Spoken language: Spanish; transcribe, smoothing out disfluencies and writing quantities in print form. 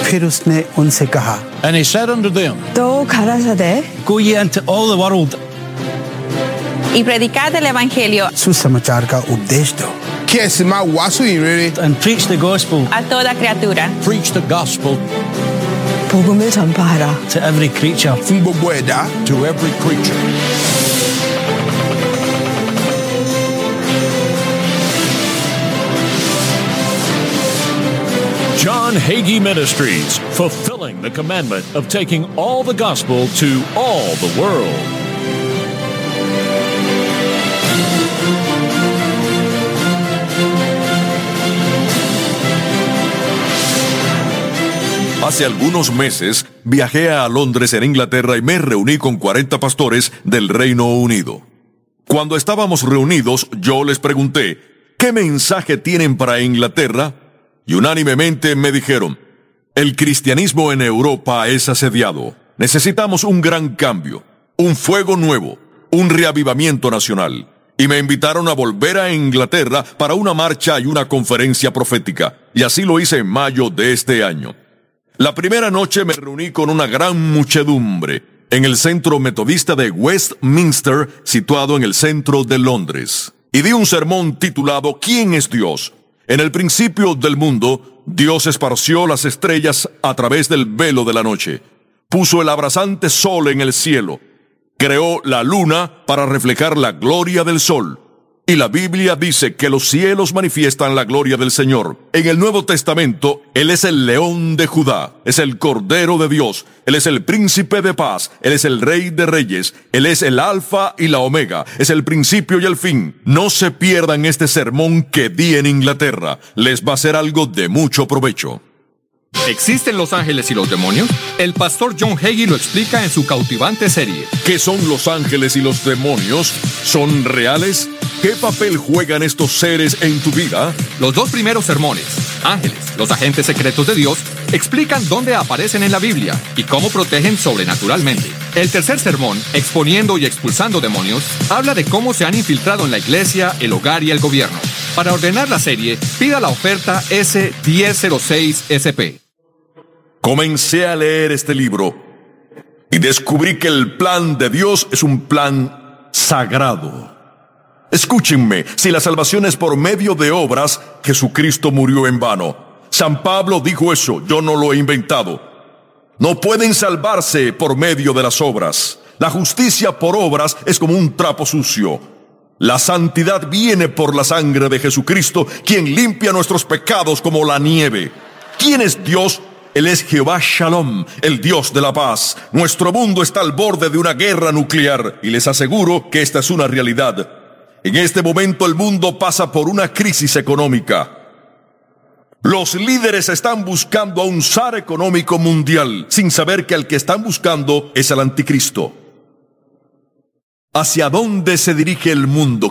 फिर उसने उनसे कहा, And he said unto them, तो 가라사대 Go ye into all the world y predicad el evangelio सुसमाचार का उपदेश दो. kí ẹ sì máa wàásù ìrere and preach the gospel, a toda criatura. preach the gospel 복음을 전파하라. to every creature. fún gbogbo ẹ̀dá. to every creature. John Hagee Ministries, fulfilling the commandment of taking all the gospel to all the world. Hace algunos meses viajé a Londres, en Inglaterra, y me reuní con 40 pastores del Reino Unido. Cuando estábamos reunidos, yo les pregunté, ¿qué mensaje tienen para Inglaterra? Y unánimemente me dijeron, el cristianismo en Europa es asediado. Necesitamos un gran cambio, un fuego nuevo, un reavivamiento nacional. Y me invitaron a volver a Inglaterra para una marcha y una conferencia profética. Y así lo hice en mayo de este año. La primera noche me reuní con una gran muchedumbre en el centro metodista de Westminster, situado en el centro de Londres. Y di un sermón titulado ¿Quién es Dios? En el principio del mundo, Dios esparció las estrellas a través del velo de la noche. Puso el abrasante sol en el cielo. Creó la luna para reflejar la gloria del sol. Y la Biblia dice que los cielos manifiestan la gloria del Señor. En el Nuevo Testamento, Él es el león de Judá, es el Cordero de Dios, Él es el príncipe de paz, Él es el Rey de reyes, Él es el Alfa y la Omega, es el principio y el fin. No se pierdan este sermón que di en Inglaterra, les va a ser algo de mucho provecho. ¿Existen los ángeles y los demonios? El pastor John Hagee lo explica en su cautivante serie. ¿Qué son los ángeles y los demonios? ¿Son reales? ¿Qué papel juegan estos seres en tu vida? Los dos primeros sermones, Ángeles, los agentes secretos de Dios, explican dónde aparecen en la Biblia y cómo protegen sobrenaturalmente. El tercer sermón, Exponiendo y expulsando demonios, habla de cómo se han infiltrado en la iglesia, el hogar y el gobierno. Para ordenar la serie, pida la oferta S1006SP. Comencé a leer este libro y descubrí que el plan de Dios es un plan sagrado. Escúchenme, si la salvación es por medio de obras, Jesucristo murió en vano. San Pablo dijo eso, yo no lo he inventado. No pueden salvarse por medio de las obras. La justicia por obras es como un trapo sucio. La santidad viene por la sangre de Jesucristo, quien limpia nuestros pecados como la nieve. ¿Quién es Dios? Él es Jehová Shalom, el Dios de la paz. Nuestro mundo está al borde de una guerra nuclear, y les aseguro que esta es una realidad. En este momento el mundo pasa por una crisis económica. Los líderes están buscando a un zar económico mundial, sin saber que al que están buscando es al anticristo. ¿Hacia dónde se dirige el mundo?